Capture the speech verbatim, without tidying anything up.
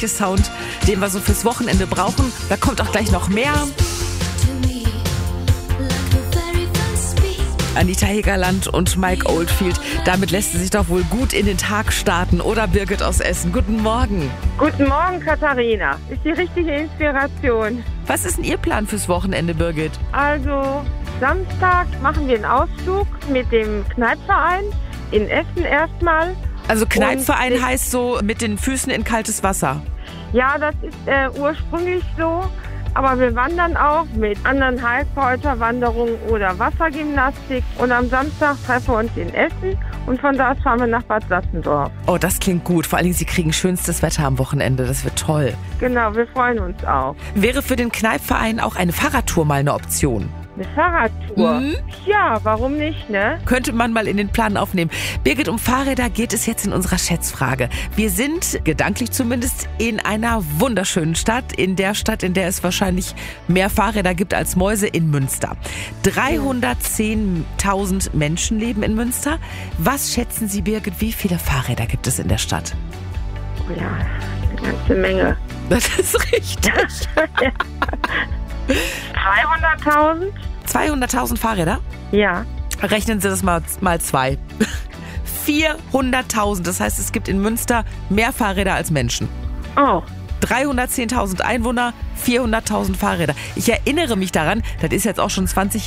der Sound, den wir so fürs Wochenende brauchen. Da kommt auch gleich noch mehr. Anita Hegerland und Mike Oldfield. Damit lässt es sich doch wohl gut in den Tag starten, oder Birgit aus Essen? Guten Morgen. Guten Morgen, Katharina. Ist die richtige Inspiration. Was ist denn Ihr Plan fürs Wochenende, Birgit? Also, Samstag machen wir einen Ausflug mit dem Kneipverein in Essen erstmal. Also Kneipverein Und heißt so mit den Füßen in kaltes Wasser. Ja, das ist äh, ursprünglich so. Aber wir wandern auch mit anderen Heilkräuterwanderungen oder Wassergymnastik. Und am Samstag treffen wir uns in Essen und von da aus fahren wir nach Bad Sassendorf. Oh, das klingt gut. Vor allen Dingen, Sie kriegen schönstes Wetter am Wochenende. Das wird toll. Genau, wir freuen uns auch. Wäre für den Kneipverein auch eine Fahrradtour mal eine Option? Eine Fahrradtour? Mhm. Ja, warum nicht, ne? Könnte man mal in den Plan aufnehmen. Birgit, um Fahrräder geht es jetzt in unserer Schätzfrage. Wir sind, gedanklich zumindest, in einer wunderschönen Stadt. In der Stadt, in der es wahrscheinlich mehr Fahrräder gibt als Mäuse, in Münster. dreihundertzehntausend Menschen leben in Münster. Was schätzen Sie, Birgit, wie viele Fahrräder gibt es in der Stadt? Oh ja, eine ganze Menge. Das ist richtig. dreihunderttausend? zweihunderttausend Fahrräder? Ja. Rechnen Sie das mal, mal zwei. vierhunderttausend. Das heißt, es gibt in Münster mehr Fahrräder als Menschen. Oh. dreihundertzehntausend Einwohner, vierhunderttausend Fahrräder. Ich erinnere mich daran, das ist jetzt auch schon zwanzig